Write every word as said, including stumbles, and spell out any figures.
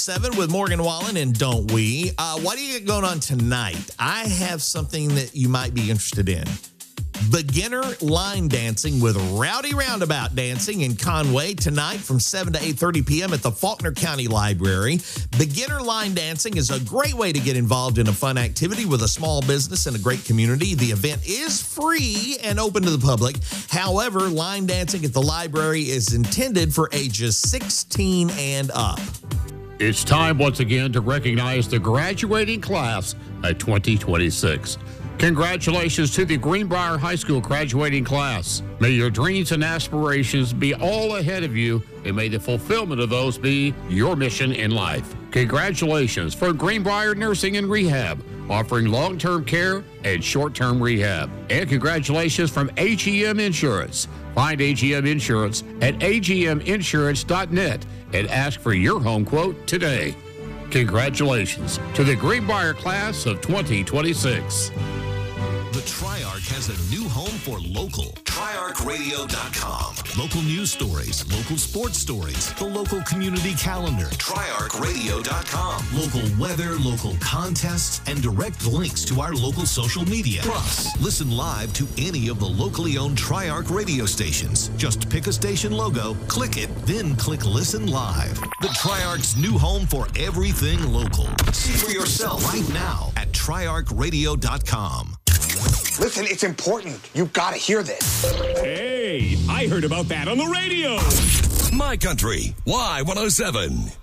Seven with Morgan Wallen and Don't We. Uh, what do you get going on tonight? I have something that you might be interested in. Beginner line dancing with Rowdy Roundabout Dancing in Conway tonight from seven to eight thirty p.m. at the Faulkner County Library. Beginner line dancing is a great way to get involved in a fun activity with a small business and a great community. The event is free and open to the public. However, line dancing at the library is intended for ages sixteen and up. It's time once again to recognize the graduating class of twenty twenty-six. Congratulations to the Greenbrier High School graduating class. May your dreams and aspirations be all ahead of you, and may the fulfillment of those be your mission in life. Congratulations for Greenbrier Nursing and Rehab, offering long-term care and short-term rehab. And congratulations from A G M Insurance. Find A G M Insurance at a g m insurance dot net and ask for your home quote today. Congratulations to the Greenbrier class of twenty twenty-six. The Triarch has a new home for local. Triarch Radio dot com. Local news stories, local sports stories, the local community calendar. Triarch Radio dot com. Local weather, local contests, and direct links to our local social media. Plus, listen live to any of the locally owned Triarch radio stations. Just pick a station logo, click it, then click Listen Live. The Triarch's new home for everything local. See for yourself right now at Triarch Radio dot com. Listen, it's important. You've got to hear this. Hey, I heard about that on the radio. My Country, Y one oh seven.